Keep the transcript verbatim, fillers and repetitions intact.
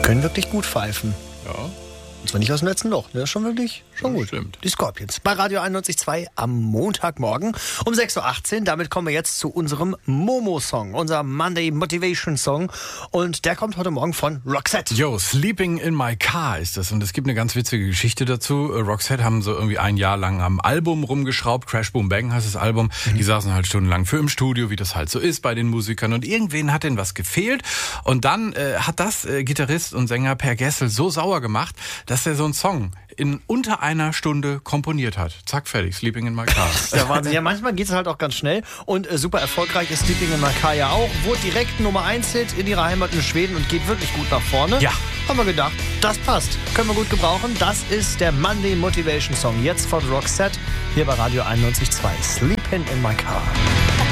können wirklich gut pfeifen. Ja. Und zwar nicht aus dem letzten Loch. Das ist schon wirklich schon gut. Stimmt. Die Scorpions bei Radio einundneunzig Komma zwei am Montagmorgen um sechs Uhr achtzehn. Damit kommen wir jetzt zu unserem Momo-Song, unser Monday Motivation Song. Und der kommt heute Morgen von Roxette. Yo, Sleeping in My Car ist das. Und es gibt eine ganz witzige Geschichte dazu. Roxette haben so irgendwie ein Jahr lang am Album rumgeschraubt. Crash Boom Bang heißt das Album. Mhm. Die saßen halt stundenlang für im Studio, wie das halt so ist bei den Musikern. Und irgendwen hat denen was gefehlt. Und dann äh, hat das äh, Gitarrist und Sänger Per Gessel so sauer gemacht, dass er so einen Song in unter einer Stunde komponiert hat. Zack, fertig. Sleeping in My Car. Ja, Wahnsinn. Ja, manchmal geht es halt auch ganz schnell. Und äh, super erfolgreich ist Sleeping in My Car ja auch. Wurde direkt Nummer eins Hit in ihrer Heimat in Schweden und geht wirklich gut nach vorne. Ja. Haben wir gedacht, das passt. Können wir gut gebrauchen. Das ist der Monday Motivation Song. Jetzt von Roxette hier bei Radio einundneunzig Komma zwei. Sleeping in My Car.